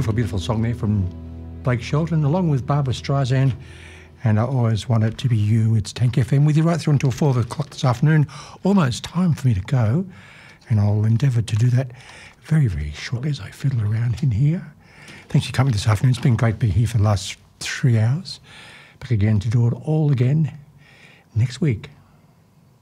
beautiful, beautiful song there from Blake Shelton, along with Barbara Streisand, and I Always Want It to Be You. It's Tank FM with you right through until 4 o'clock this afternoon. Almost time for me to go, and I'll endeavour to do that very, very shortly as I fiddle around in here. Thanks for coming this afternoon. It's been great to be here for the last 3 hours. Back again to do it all again next week.